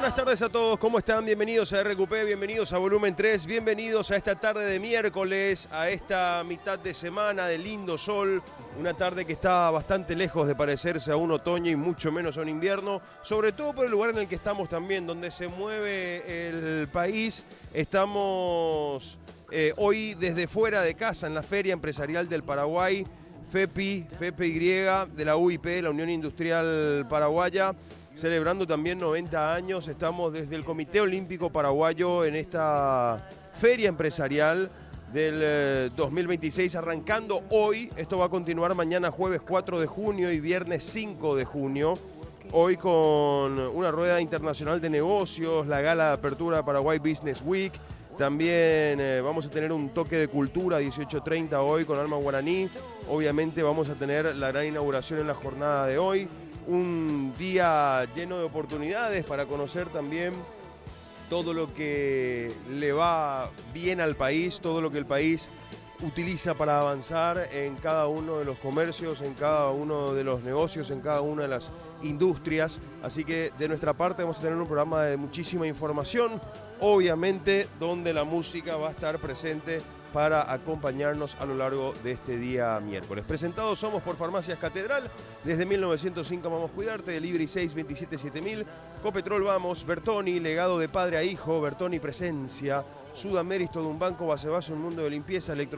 buenas tardes a todos, ¿cómo están? Bienvenidos a RQP, bienvenidos a Volumen 3, bienvenidos a esta tarde de miércoles, a esta mitad de semana de lindo sol, una tarde que está bastante lejos de parecerse a un otoño y mucho menos a un invierno, sobre todo por el lugar en el que estamos también, donde se mueve el país. Estamos hoy desde fuera de casa en la Feria Empresarial del Paraguay, FEPI de la UIP, la Unión Industrial Paraguaya, celebrando también 90 años. Estamos desde el Comité Olímpico Paraguayo en esta feria empresarial del 2026, arrancando hoy. Esto va a continuar mañana jueves 4 de junio y viernes 5 de junio. Hoy con una rueda internacional de negocios, la gala de apertura Paraguay Business Week. También vamos a tener un toque de cultura 18:30 hoy con Alma Guaraní. Obviamente vamos a tener la gran inauguración en la jornada de hoy. Un día lleno de oportunidades para conocer también todo lo que le va bien al país, todo lo que el país utiliza para avanzar en cada uno de los comercios, en cada uno de los negocios, en cada una de las industrias. Así que de nuestra parte vamos a tener un programa de muchísima información, obviamente donde la música va a estar presente para acompañarnos a lo largo de este día miércoles. Presentados somos por Farmacias Catedral, desde 1905 Vamos a Cuidarte, Delivery 627-7000, Copetrol Vamos, Bertoni, legado de padre a hijo, Bertoni Presencia, Sudaméristo de un banco, base un mundo de limpieza,